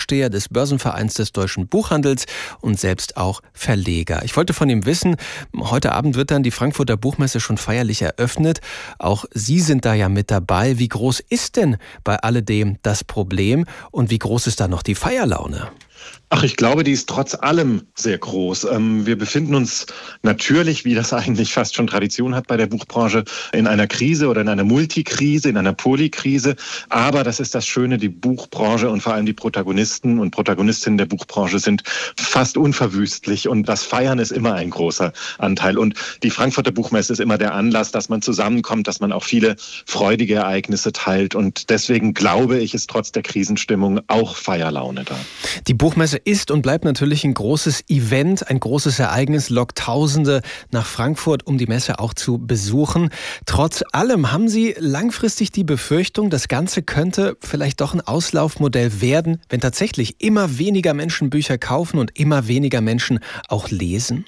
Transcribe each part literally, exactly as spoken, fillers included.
Vorsteher des Börsenvereins des Deutschen Buchhandels und selbst auch Verleger. Ich wollte von ihm wissen, heute Abend wird dann die Frankfurter Buchmesse schon feierlich eröffnet. Auch Sie sind da ja mit dabei. Wie groß ist denn bei alledem das Problem und wie groß ist da noch die Feierlaune? Ach, ich glaube, die ist trotz allem sehr groß. Wir befinden uns natürlich, wie das eigentlich fast schon Tradition hat bei der Buchbranche, in einer Krise oder in einer Multikrise, in einer Polykrise. Aber das ist das Schöne, die Buchbranche und vor allem die Protagonisten und Protagonistinnen der Buchbranche sind fast unverwüstlich und das Feiern ist immer ein großer Anteil. Und die Frankfurter Buchmesse ist immer der Anlass, dass man zusammenkommt, dass man auch viele freudige Ereignisse teilt. Und deswegen glaube ich, ist trotz der Krisenstimmung auch Feierlaune da. Die Buchmesse ist und bleibt natürlich ein großes Event, ein großes Ereignis, lockt Tausende nach Frankfurt, um die Messe auch zu besuchen. Trotz allem haben Sie langfristig die Befürchtung, das Ganze könnte vielleicht doch ein Auslaufmodell werden, wenn tatsächlich immer weniger Menschen Bücher kaufen und immer weniger Menschen auch lesen?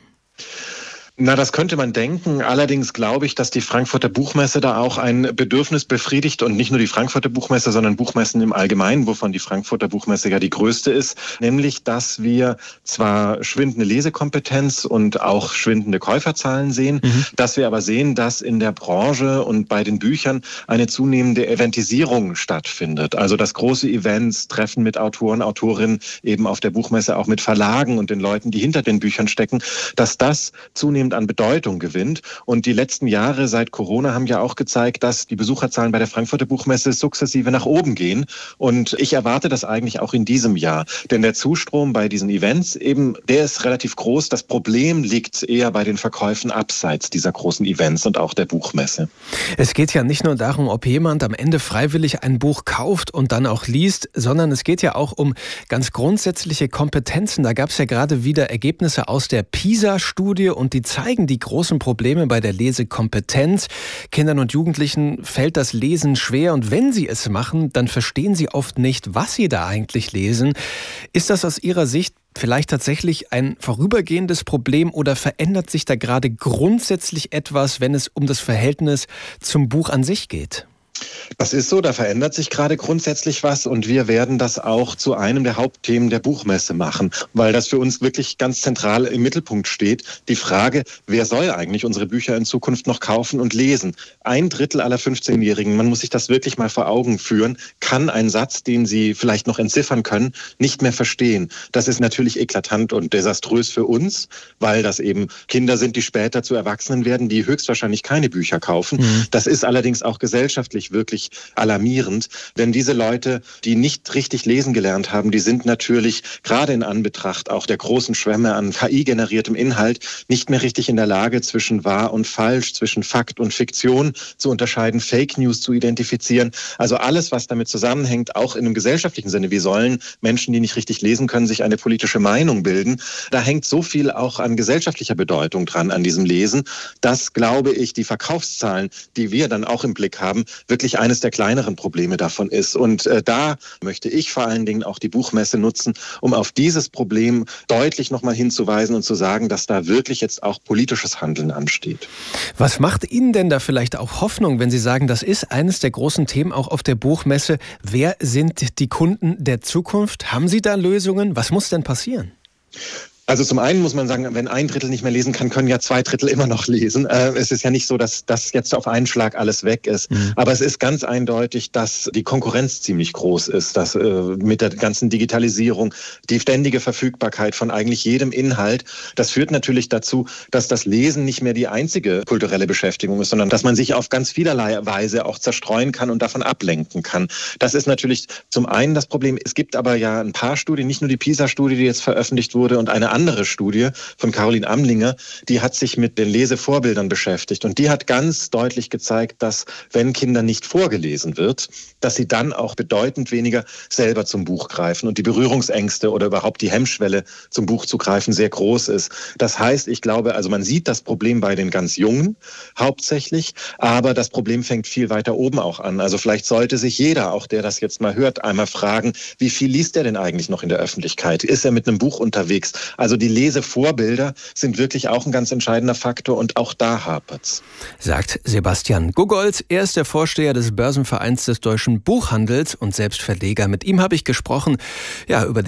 Na, das könnte man denken. Allerdings glaube ich, dass die Frankfurter Buchmesse da auch ein Bedürfnis befriedigt und nicht nur die Frankfurter Buchmesse, sondern Buchmessen im Allgemeinen, wovon die Frankfurter Buchmesse ja die größte ist, nämlich, dass wir zwar schwindende Lesekompetenz und auch schwindende Käuferzahlen sehen, mhm. dass wir aber sehen, dass in der Branche und bei den Büchern eine zunehmende Eventisierung stattfindet. Also dass große Events, Treffen mit Autoren, Autorinnen, eben auf der Buchmesse auch mit Verlagen und den Leuten, die hinter den Büchern stecken, dass das zunehmend an Bedeutung gewinnt. Und die letzten Jahre seit Corona haben ja auch gezeigt, dass die Besucherzahlen bei der Frankfurter Buchmesse sukzessive nach oben gehen. Und ich erwarte das eigentlich auch in diesem Jahr. Denn der Zustrom bei diesen Events, eben, der ist relativ groß. Das Problem liegt eher bei den Verkäufen abseits dieser großen Events und auch der Buchmesse. Es geht ja nicht nur darum, ob jemand am Ende freiwillig ein Buch kauft und dann auch liest, sondern es geht ja auch um ganz grundsätzliche Kompetenzen. Da gab es ja gerade wieder Ergebnisse aus der PISA-Studie und die zeigen die großen Probleme bei der Lesekompetenz. Kindern und Jugendlichen fällt das Lesen schwer und wenn sie es machen, dann verstehen sie oft nicht, was sie da eigentlich lesen. Ist das aus Ihrer Sicht vielleicht tatsächlich ein vorübergehendes Problem oder verändert sich da gerade grundsätzlich etwas, wenn es um das Verhältnis zum Buch an sich geht? Das ist so, da verändert sich gerade grundsätzlich was und wir werden das auch zu einem der Hauptthemen der Buchmesse machen, weil das für uns wirklich ganz zentral im Mittelpunkt steht. Die Frage, wer soll eigentlich unsere Bücher in Zukunft noch kaufen und lesen? Ein Drittel aller fünfzehnjährigen, man muss sich das wirklich mal vor Augen führen, kann einen Satz, den sie vielleicht noch entziffern können, nicht mehr verstehen. Das ist natürlich eklatant und desaströs für uns, weil das eben Kinder sind, die später zu Erwachsenen werden, die höchstwahrscheinlich keine Bücher kaufen. Mhm. Das ist allerdings auch gesellschaftlich wirklich alarmierend, denn diese Leute, die nicht richtig lesen gelernt haben, die sind natürlich gerade in Anbetracht auch der großen Schwemme an K I-generiertem Inhalt nicht mehr richtig in der Lage, zwischen wahr und falsch, zwischen Fakt und Fiktion zu unterscheiden, Fake News zu identifizieren. Also alles, was damit zusammenhängt, auch in einem gesellschaftlichen Sinne. Wie sollen Menschen, die nicht richtig lesen können, sich eine politische Meinung bilden? Da hängt so viel auch an gesellschaftlicher Bedeutung dran, an diesem Lesen, dass, glaube ich, die Verkaufszahlen, die wir dann auch im Blick haben, wirklich eines der kleineren Probleme davon ist. Und äh, da möchte ich vor allen Dingen auch die Buchmesse nutzen, um auf dieses Problem deutlich nochmal hinzuweisen und zu sagen, dass da wirklich jetzt auch politisches Handeln ansteht. Was macht Ihnen denn da vielleicht auch Hoffnung, wenn Sie sagen, das ist eines der großen Themen auch auf der Buchmesse? Wer sind die Kunden der Zukunft? Haben Sie da Lösungen? Was muss denn passieren? Also zum einen muss man sagen, wenn ein Drittel nicht mehr lesen kann, können ja zwei Drittel immer noch lesen. Äh, es ist ja nicht so, dass das jetzt auf einen Schlag alles weg ist. Mhm. Aber es ist ganz eindeutig, dass die Konkurrenz ziemlich groß ist, dass äh, mit der ganzen Digitalisierung, die ständige Verfügbarkeit von eigentlich jedem Inhalt, das führt natürlich dazu, dass das Lesen nicht mehr die einzige kulturelle Beschäftigung ist, sondern dass man sich auf ganz vielerlei Weise auch zerstreuen kann und davon ablenken kann. Das ist natürlich zum einen das Problem. Es gibt aber ja ein paar Studien, nicht nur die PISA-Studie, die jetzt veröffentlicht wurde und eine andere Studie von Caroline Amlinger, die hat sich mit den Lesevorbildern beschäftigt und die hat ganz deutlich gezeigt, dass wenn Kindern nicht vorgelesen wird, dass sie dann auch bedeutend weniger selber zum Buch greifen und die Berührungsängste oder überhaupt die Hemmschwelle zum Buch zu greifen sehr groß ist. Das heißt, ich glaube, also man sieht das Problem bei den ganz Jungen hauptsächlich, aber das Problem fängt viel weiter oben auch an. Also vielleicht sollte sich jeder, auch der das jetzt mal hört, einmal fragen, wie viel liest er denn eigentlich noch in der Öffentlichkeit? Ist er mit einem Buch unterwegs? Also die Lesevorbilder sind wirklich auch ein ganz entscheidender Faktor und auch da hapert's. Sagt Sebastian Gugolz. Er ist der Vorsteher des Börsenvereins des Deutschen Buchhandels und selbst Verleger. Mit ihm habe ich gesprochen, ja, über